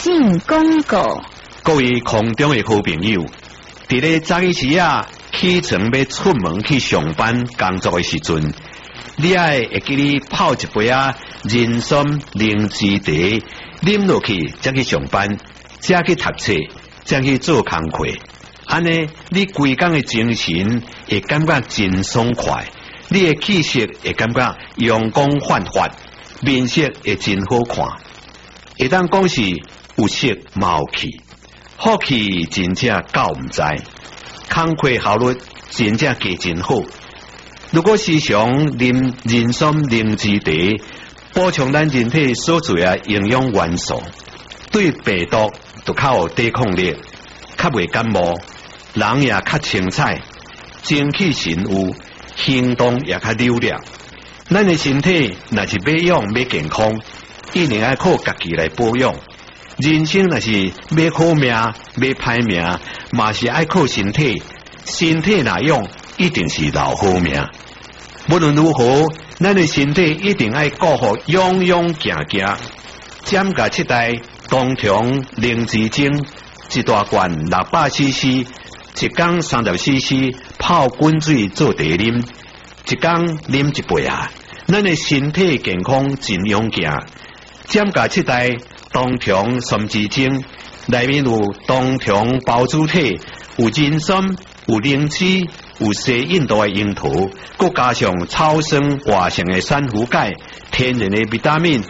进广告。 各位空中的好朋友，伫咧早起时啊，起床要出门去上班工作的时阵，你爱会记你泡一杯人参灵芝茶，啉落去才去上班，才去读册，才去做工课。安尼，你规工的精神会感觉真爽快，你的气色会感觉阳光焕发，面色会真好看。会当讲是有色冇气。好气真正够唔知，工课效率真正加真好。如果时常啉人参灵芝茶，补充咱人体所需的营养元素，对病毒就较有抵抗力，较袂感冒，人也较清彩，精气神有，行动也较溜达。咱的身体若是要养要健康，一定要靠家己来保养。人生若是要好命要歹命，嘛是爱靠身体。身体若用，一定是老好命。无论如何，咱的身体一定爱顾好，勇勇行行。减价7袋冬虫灵芝精，一大罐600cc， 一缸30cc， 泡滚水做茶啉，一缸啉一杯啊！咱的身体健康真勇行。减价7袋冬虫参枝精，内面有冬虫孢子体，有人参，有灵芝，有西印度的樱桃，佮加上超生活性的珊瑚钙，天然的维他命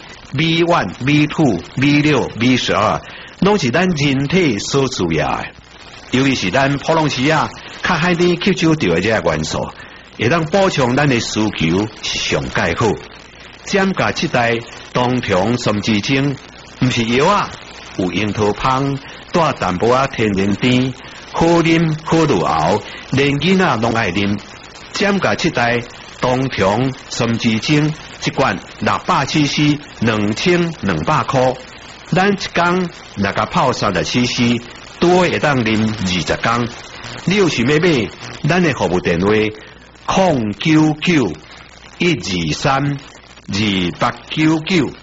B1、B2、B6、B12， 拢是咱人体所需要的。尤其是咱普通时较海底吸收到的这个元素，会当补充咱的需求是上介好。减价7袋冬虫参枝精。毋是药啊，有樱桃香，带淡薄天然甜，好啉好入喉，连囡仔拢爱啉。减价7袋冬虫参枝精，一罐600cc， 2200块。咱一缸若甲泡30cc， 多会当啉20缸。你有想要买，咱的服务电话099-123-2899。